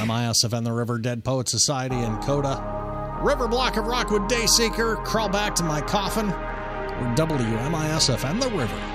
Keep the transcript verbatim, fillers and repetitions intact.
M I S F and the River, Dead Poet Society, and Coda. River Block of Rockwood, Dayseeker, Crawl Back to My Coffin. We're W M I S F and the River.